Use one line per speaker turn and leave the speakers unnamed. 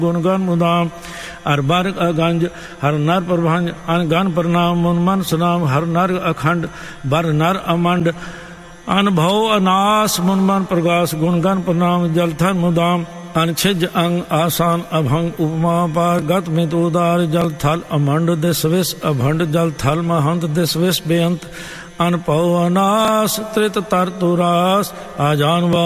गुण गण मुदाम हर बर अगंज हर नर प्रभंज अनगन प्रणाम मुन मन सुनाम हर नर अखंड बर नर अमंड अनुभव अनास मुन मन प्रगास गुणगन प्रणाम जलथन मुदाम अनछिज अंग आसान अभंग उपमा पार गत मित उदार जल थल अमंड दिस विस अभंड जल थल महंत दिस विस बेअंत अनपव अनास त्रित तर तुरास आजान